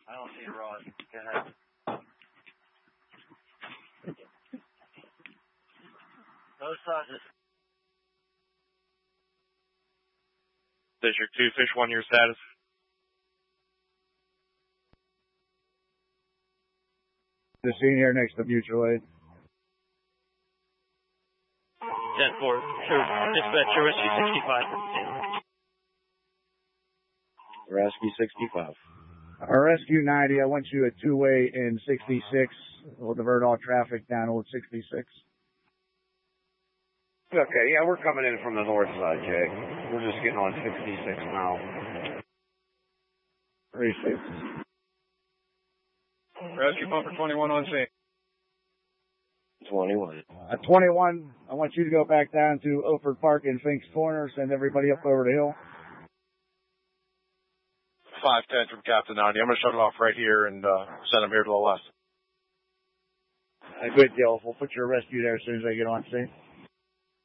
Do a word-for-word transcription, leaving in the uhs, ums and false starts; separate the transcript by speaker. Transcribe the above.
Speaker 1: I don't see a rod. Go ahead. Both sides.
Speaker 2: District two, fish one year status.
Speaker 3: The scene here next to mutual aid.
Speaker 1: ten four, dispatcher, rescue sixty-five.
Speaker 4: Rescue sixty-five.
Speaker 3: Uh, rescue ninety, I want you at two-way in sixty-six. We'll divert all traffic down to sixty-six.
Speaker 4: Okay, yeah, we're coming in from the north side, Jay. We're just getting on sixty-six now.
Speaker 3: Three six.
Speaker 5: Rescue pumper twenty-one on scene.
Speaker 4: twenty-one.
Speaker 3: At twenty-one, I want you to go back down to Oakford Park and Fink's Corner. Send everybody up over the hill.
Speaker 2: five ten from Captain ninety. I'm going to shut it off right here and uh, send them here to the west.
Speaker 3: A good deal. We'll put your rescue there as soon as I get on scene.